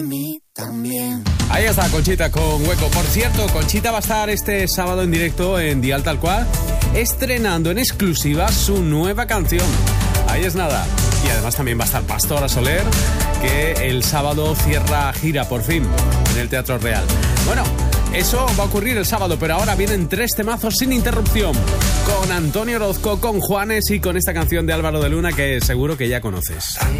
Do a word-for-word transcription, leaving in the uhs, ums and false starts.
mí también. Ahí está Conchita con Hueco. Por cierto, Conchita va a estar este sábado en directo en Dial Tal Cual, estrenando en exclusiva su nueva canción. Ahí es nada. Y además también va a estar Pastora Soler, que el sábado cierra gira por fin en el Teatro Real. Bueno, eso va a ocurrir el sábado, pero ahora vienen tres temazos sin interrupción, con Antonio Orozco, con Juanes y con esta canción de Álvaro de Luna que seguro que ya conoces.